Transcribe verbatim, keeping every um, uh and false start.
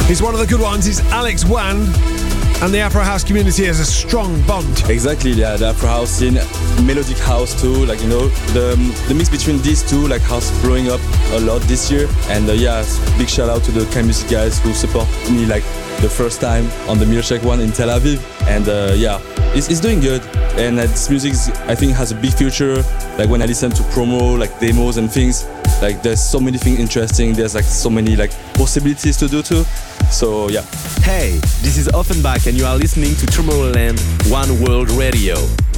He's one of the good ones. He's Alex Wan, and the Afro House community has a strong bond. Exactly, yeah, the Afro House scene, melodic house too, like, you know, the the mix between these two, like, house blowing up a lot this year. And uh, yeah, big shout out to the K Music guys who support me, like, the first time on the Milkshake one in Tel Aviv. And uh, yeah, it's, it's doing good. And uh, this music, is, I think, has a big future. Like, when I listen to promo, like, demos and things, like, there's so many things interesting. There's, like, so many, like, possibilities to do too. So yeah. Hey, this is Offenbach and you are listening to Tomorrowland One World Radio.